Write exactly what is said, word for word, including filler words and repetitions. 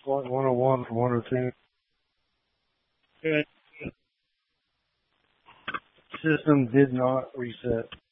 like one oh one or one oh two. Good. System did not reset.